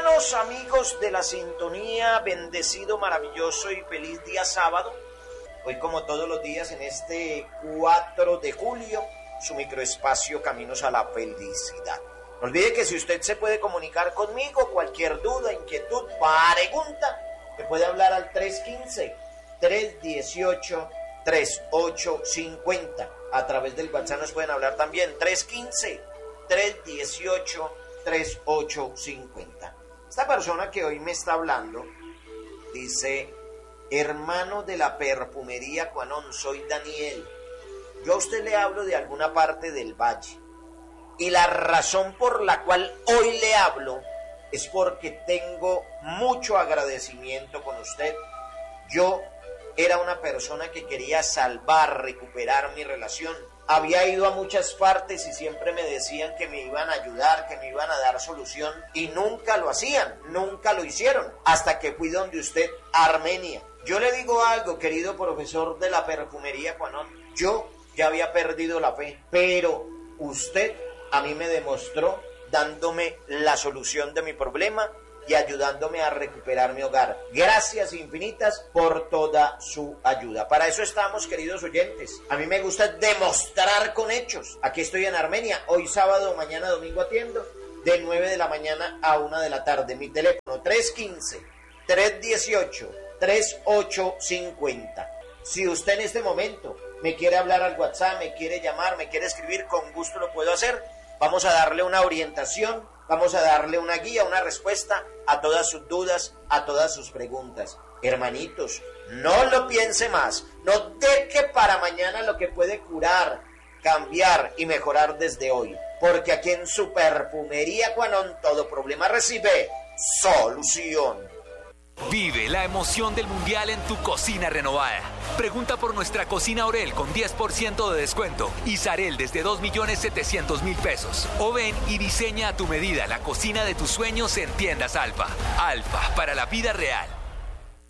Hermanos, amigos de la sintonía, bendecido, maravilloso y feliz día sábado. Hoy, como todos los días, en este 4 de julio, su microespacio Caminos a la Felicidad. No olvide que si usted se puede comunicar conmigo, cualquier duda, inquietud, pregunta, me puede hablar al 315-318-3850. A través del WhatsApp nos pueden hablar también, 315-318-3850. Esta persona que hoy me está hablando dice: hermano de la perfumería Cuanón, soy Daniel. Yo a usted le hablo de alguna parte del valle. Y la razón por la cual hoy le hablo es porque tengo mucho agradecimiento con usted. Yo era una persona que quería salvar, recuperar mi relación. Había ido a muchas partes y siempre me decían que me iban a ayudar, que me iban a dar solución, y nunca lo hacían, nunca lo hicieron, hasta que fui donde usted, a Armenia. Yo le digo algo, querido profesor de la perfumería Cuanón, yo ya había perdido la fe, pero usted a mí me demostró dándome la solución de mi problema y ayudándome a recuperar mi hogar. Gracias infinitas por toda su ayuda. Para eso estamos, queridos oyentes. A mí me gusta demostrar con hechos. Aquí estoy en Armenia, hoy sábado, mañana domingo atiendo, de 9 de la mañana a 1 de la tarde. Mi teléfono 315-318-3850. Si usted en este momento me quiere hablar al WhatsApp, me quiere llamar, me quiere escribir, con gusto lo puedo hacer. Vamos a darle una orientación, vamos a darle una guía, una respuesta a todas sus dudas, a todas sus preguntas. Hermanitos, no lo piense más, no deje para mañana lo que puede curar, cambiar y mejorar desde hoy. Porque aquí en su perfumería Cuanón todo problema recibe solución. Vive la emoción del Mundial en tu cocina renovada. Pregunta por nuestra cocina Orel con 10% de descuento y Sarel desde 2.700.000 pesos. O ven y diseña a tu medida la cocina de tus sueños en Tiendas Alfa. Alfa, para la vida real.